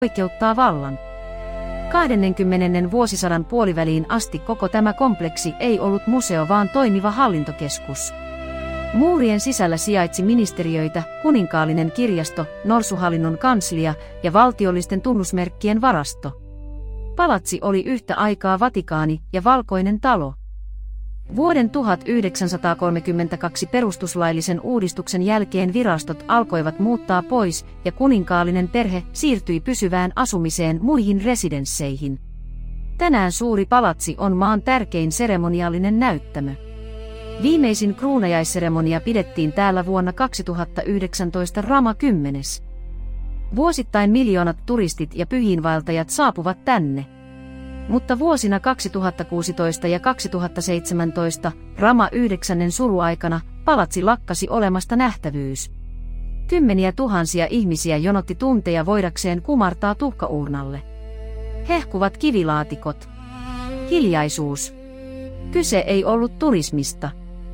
oikeuttaa vallan. 20. vuosisadan puoliväliin asti koko tämä kompleksi ei ollut museo vaan toimiva hallintokeskus. Muurien sisällä sijaitsi ministeriöitä, kuninkaallinen kirjasto, norsuhallinnon kanslia ja valtiollisten tunnusmerkkien varasto. Palatsi oli yhtä aikaa Vatikaani ja Valkoinen talo. Vuoden 1932 perustuslaillisen uudistuksen jälkeen virastot alkoivat muuttaa pois ja kuninkaallinen perhe siirtyi pysyvään asumiseen muihin residensseihin. Tänään suuri palatsi on maan tärkein seremoniallinen näyttämö. Viimeisin kruunajaisseremonia pidettiin täällä vuonna 2019 Rama 10. Vuosittain miljoonat turistit ja pyhiinvaeltajat saapuvat tänne. Mutta vuosina 2016 ja 2017, Rama 9. suruaikana, palatsi lakkasi olemasta nähtävyys. Kymmeniä tuhansia ihmisiä jonotti tunteja voidakseen kumartaa tuhkauurnalle. Hehkuvat kivilaatikot. Hiljaisuus. Kyse ei ollut turismista.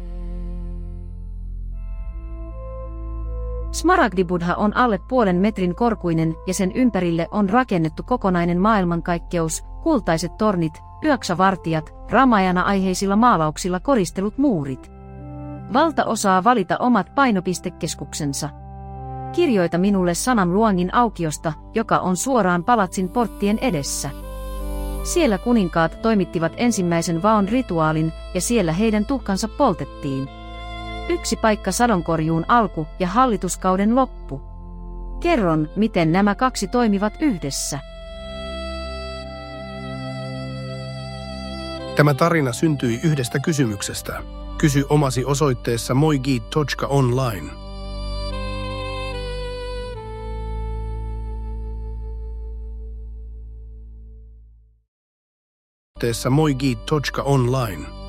Smaragdibudha on alle 0,5 metrin korkuinen ja sen ympärille on rakennettu kokonainen maailmankaikkeus, kultaiset tornit, yöksavartijat, Ramayana-aiheisilla maalauksilla koristelut muurit. Valta osaa valita omat painopistekeskuksensa. Kirjoita minulle Sanam Luangin aukiosta, joka on suoraan palatsin porttien edessä. Siellä kuninkaat toimittivat ensimmäisen vaon rituaalin ja siellä heidän tuhkansa poltettiin. Yksi paikka sadonkorjuun alku ja hallituskauden loppu. Kerron, miten nämä kaksi toimivat yhdessä. Tämä tarina syntyi yhdestä kysymyksestä. Kysy omasi osoitteessa moigit.online. Moigit.online.